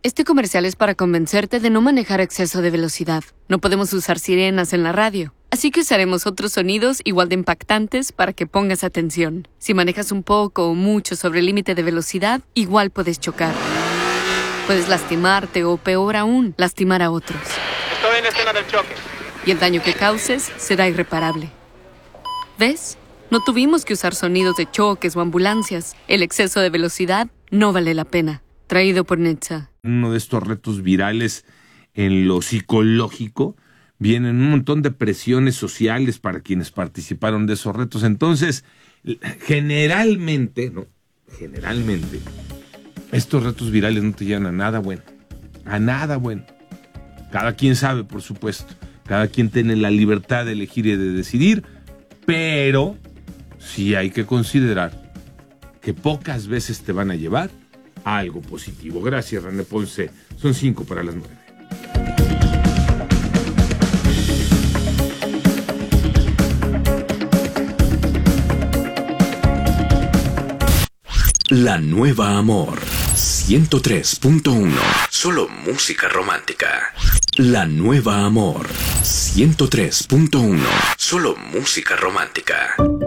Este comercial es para convencerte de no manejar a exceso de velocidad. No podemos usar sirenas en la radio, así que usaremos otros sonidos igual de impactantes para que pongas atención. Si manejas un poco o mucho sobre el límite de velocidad, igual puedes chocar. Puedes lastimarte o, peor aún, lastimar a otros. Estoy en escena del choque. Y el daño que causes será irreparable. ¿Ves? No tuvimos que usar sonidos de choques o ambulancias. El exceso de velocidad no vale la pena. Traído por Netza. Uno de estos retos virales en lo psicológico, vienen un montón de presiones sociales para quienes participaron de esos retos. Entonces, generalmente, estos retos virales no te llevan a nada bueno. A nada bueno. Cada quien sabe, por supuesto. Cada quien tiene la libertad de elegir y de decidir, pero sí hay que considerar que pocas veces te van a llevar a algo positivo. Gracias, René Ponce. Son 5 para las 9. La Nueva Amor 103.1. Solo música romántica. La Nueva Amor 103.1. Solo música romántica.